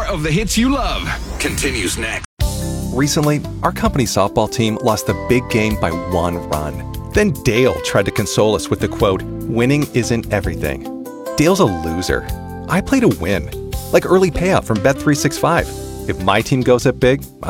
of the hits you love continues next. Recently, our company softball team lost the big game by 1 run. Then Dale tried to console us with the quote, "Winning isn't everything." Dale's a loser. I play to win, like early payout from Bet365. If my team goes up big,